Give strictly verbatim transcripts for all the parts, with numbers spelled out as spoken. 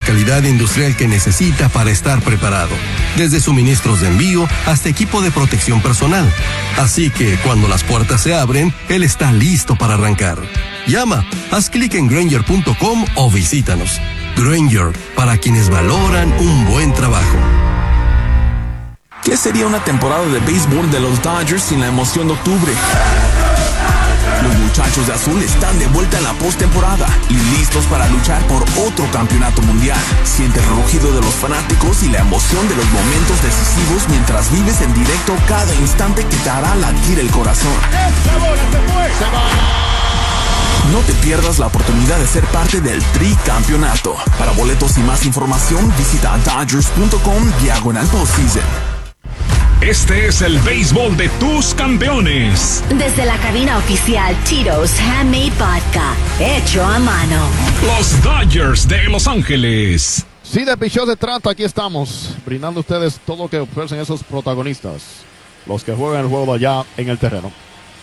calidad industrial que necesita para estar preparado, desde suministros de envío hasta equipo de protección personal. Así que cuando las puertas se abren, él está listo para arrancar. Llama, haz clic en Grainger punto com o visítanos. Grainger, para quienes valoran un buen trabajo. ¿Qué sería una temporada de béisbol de los Dodgers sin la emoción de octubre? Los muchachos de azul están de vuelta en la postemporada y listos para luchar por otro campeonato mundial. Siente el rugido de los fanáticos y la emoción de los momentos decisivos mientras vives en directo cada instante que te hará latir el corazón. No te pierdas la oportunidad de ser parte del tricampeonato. Para boletos y más información, visita Dodgers punto com diagonal postseason. Este es el béisbol de tus campeones. Desde la cabina oficial Tito's Handmade Vodka, hecho a mano. Los Dodgers de Los Ángeles. Sí, de picheo se trata, aquí estamos, brindando a ustedes todo lo que ofrecen esos protagonistas, los que juegan el juego allá en el terreno.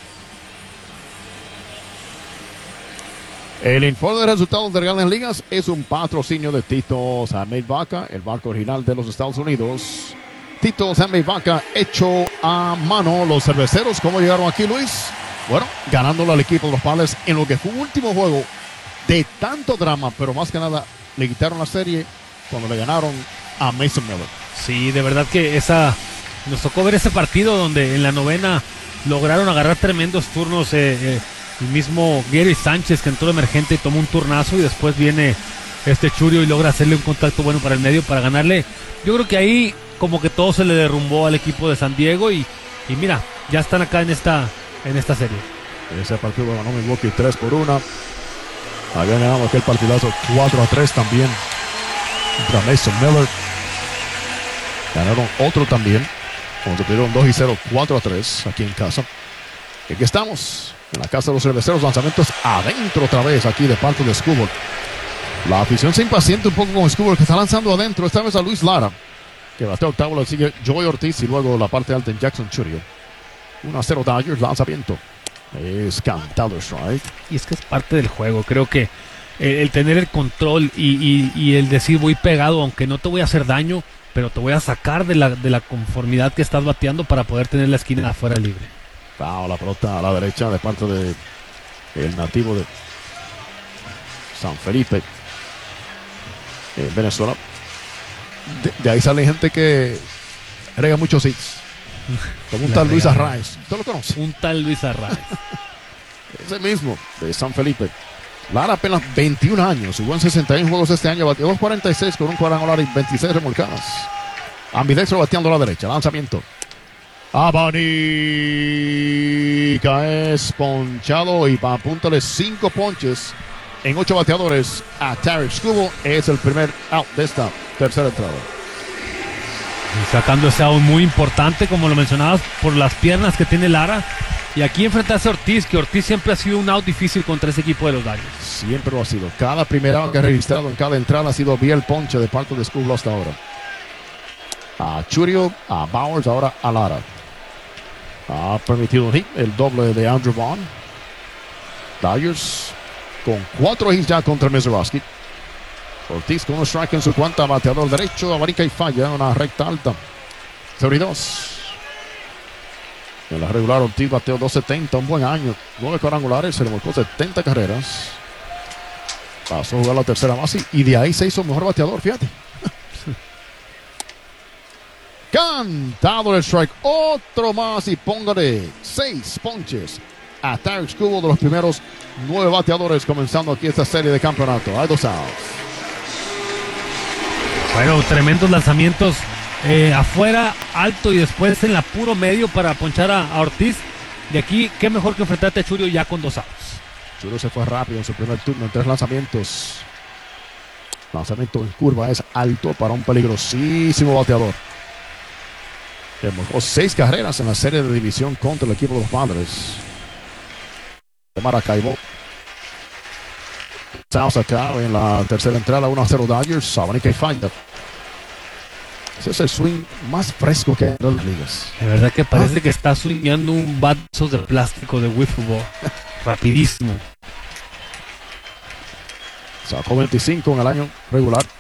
El informe de resultados de Grandes Ligas es un patrocinio de Tito's Handmade Vodka, el barco original de los Estados Unidos. Tito's Handmade Vodka, hecho a mano. Los cerveceros, ¿cómo llegaron aquí, Luis? Bueno, ganándole al equipo de los Padres en lo que fue un último juego de tanto drama, pero más que nada le quitaron la serie cuando le ganaron a Mason Miller. Sí, de verdad que esa nos tocó ver ese partido donde en la novena lograron agarrar tremendos turnos. Eh, eh, el mismo Gary Sánchez, que entró emergente y tomó un turnazo, y después viene este Churio y logra hacerle un contacto bueno para el medio para ganarle. Yo creo que ahí como que todo se le derrumbó al equipo de San Diego y, y mira, ya están acá en esta en esta serie. Ese partido ganó Milwaukee tres por uno. Habían ganado aquel partidazo cuatro a tres también contra Mason Miller. Ganaron otro también, cuando perdieron dos y cero, cuatro a tres aquí en casa. Y aquí estamos, en la casa de los cerveceros, lanzamientos adentro otra vez aquí de parte de Skubal. La afición se impacienta un poco con Skubal, que está lanzando adentro, esta vez a Luis Lara, que bateó octavo, le sigue Joey Ortiz y luego la parte alta en Jackson Churio. uno a cero Dodgers, lanzamiento. Es cantado strike. Y es que es parte del juego. Creo que el, el tener el control y, y, y el decir voy pegado, aunque no te voy a hacer daño, pero te voy a sacar de la, de la conformidad que estás bateando para poder tener la esquina afuera libre. Wow, la pelota a la derecha de parte de el nativo de San Felipe en Venezuela. De, de ahí sale gente que rega muchos hits, como un tal Luis Arraez. ¿Usted lo conoce? Un tal Luis Arraez. Ese mismo, de San Felipe. Lara apenas veintiún años, jugó en sesenta y uno juegos este año, batió dos cuarenta y seis con un cuadrangular y veintiséis remolcadas. Ambidextro bateando a la derecha, lanzamiento. Abanica es ponchado y va a puntarle cinco ponches en ocho bateadores a Tarik Skubal. Es el primer out de esta tercera entrada. Y sacando ese out muy importante, como lo mencionabas, por las piernas que tiene Lara. Y aquí enfrentarse a Ortiz, que Ortiz siempre ha sido un out difícil contra ese equipo de los Dodgers. Siempre lo ha sido. Cada primer out que ha registrado en cada entrada ha sido bien el ponche de parte de Skubal hasta ahora. A Churio, a Bowers, ahora a Lara. Ha permitido un hit, el doble de Andrew Vaughn. Dodgers con cuatro hits ya contra Mezerowski. Ortiz con un strike en su cuenta, bateador derecho, abarica y falla, una recta alta. cero y dos. En la regular Ortiz bateó dos setenta, un buen año. nueve cuadrangulares, se le marcó setenta carreras. Pasó a jugar la tercera base y de ahí se hizo mejor bateador, fíjate. Cantado el strike, otro más y póngale seis ponches a Tarik Skubal, de los primeros nueve bateadores comenzando aquí esta serie de campeonato. Hay dos outs. Bueno, tremendos lanzamientos eh, afuera, alto y después en la puro medio para ponchar a, a Ortiz. De aquí, qué mejor que enfrentarte a Churio ya con dos outs. Churio se fue rápido en su primer turno en tres lanzamientos. Lanzamiento en curva es alto para un peligrosísimo bateador. Remolcó seis carreras en la serie de división contra el equipo de los Padres de Maracaibo. South acá en la tercera entrada, uno a cero Dodgers. Sabanica y falla. Ese es el swing más fresco que hay en las ligas. De verdad que parece ah. que está swingando un vaso de plástico de wiffle ball. Rapidísimo. Sacó veinticinco en el año regular.